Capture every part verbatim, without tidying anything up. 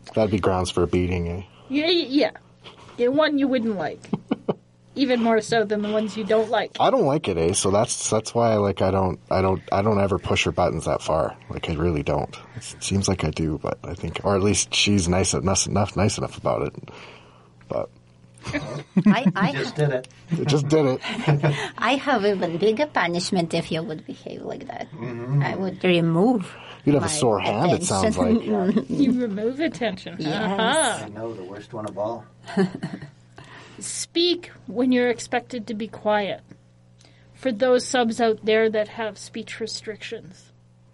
That'd be grounds for a beating, eh? Yeah, yeah. Yeah, one you wouldn't like. Even more so than the ones you don't like. I don't like it, eh? So that's that's why like I don't I don't I don't ever push her buttons that far. Like I really don't. It seems like I do, but I think, or at least she's nice enough enough nice enough about it. But I, I Just did it. it just did it. I have even bigger punishment if you would behave like that. Mm-hmm. I would remove. You'd have my a sore hand. It sounds attention. like. You remove attention. Yes. Uh-huh. I know, the worst one of all. Speak when you're expected to be quiet. For those subs out there that have speech restrictions.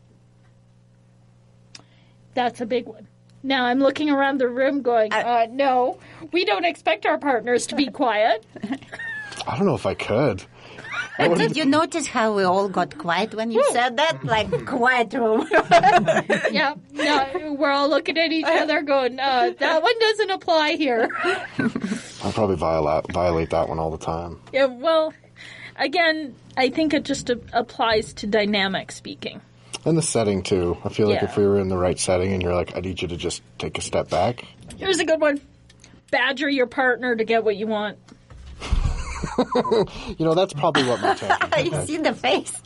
That's a big one. Now I'm looking around the room going, uh, no, we don't expect our partners to be quiet. I don't know if I could. I Did wouldn't- you notice how we all got quiet when you said that? Like, quiet room. Yeah, no, we're all looking at each other going, uh, that one doesn't apply here. I'd probably violate violate that one all the time. Yeah, well, again, I think it just a- applies to dynamic speaking. And the setting too. I feel like Yeah. if we were in the right setting and you're like, I need you to just take a step back. Here's a good one. Badger your partner to get what you want. You know, that's probably what my tantrums. You see the face.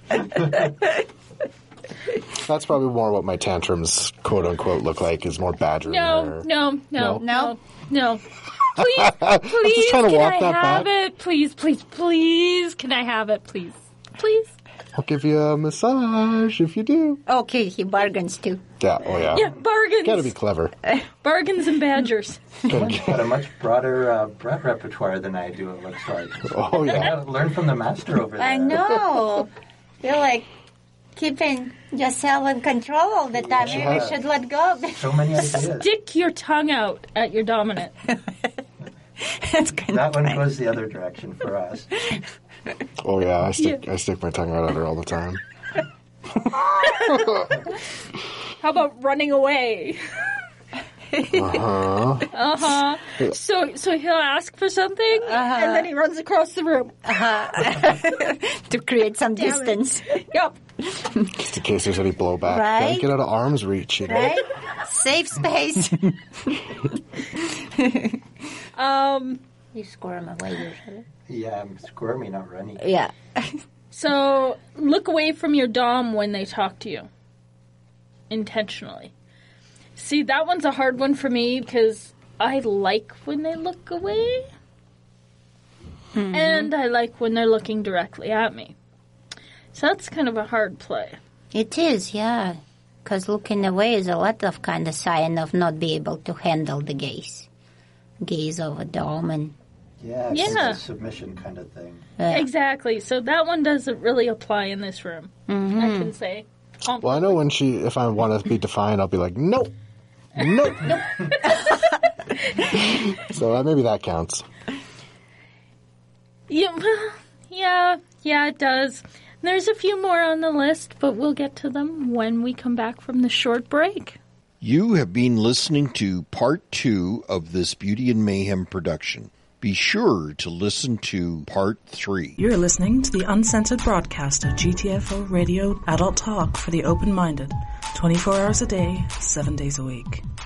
That's probably more what my tantrums, quote unquote, look like. Is more badgering. No, her. no, no, No? no, no. Please, please, trying to can walk I that have back. it? Please, please, please, can I have it? Please, please. I'll give you a massage if you do. Okay, he bargains too. Yeah. Oh yeah. Yeah, bargains. Gotta be clever. Bargains and badgers. Gotta Got a much broader uh, breath repertoire than I do, it looks like. Oh yeah. Yeah, learn from the master over there. I know. You're like keeping yourself in control all the time. Maybe Yeah. you should let go of it. So many ideas. Stick your tongue out at your dominant. That's kind That of one funny. goes the other direction for us. Oh yeah. I stick I stick my tongue out at her all the time. How about running away? Uh-huh. Uh-huh. So so he'll ask for something, and then he runs across the room. To create some distance. Yep. Just in case there's any blowback. Right? Gotta get out of arm's reach. You know? Right? Safe space. Um, You squirm away usually. Yeah, I'm squirmy, not runny. Yeah. so look away from your dom when they talk to you. Intentionally. See, that one's a hard one for me because I like when they look away. Mm-hmm. And I like when they're looking directly at me. So that's kind of a hard play. It is, yeah. Because looking away is a lot of kind of sign of not be able to handle the gaze. Gaze of a dom and... Yeah, it's Yeah. a submission kind of thing. Yeah. Exactly. So that one doesn't really apply in this room. Mm-hmm. I can say. Well, I know when she, if I want to be defiant, I'll be like, no, no. So uh, maybe that counts. Yeah, yeah, yeah, it does. There's a few more on the list, but we'll get to them when we come back from the short break. You have been listening to part two of this Beauty and Mayhem production. Be sure to listen to part three. You're listening to the uncensored broadcast of G T F O Radio Adult Talk for the open-minded, twenty-four hours a day, seven days a week.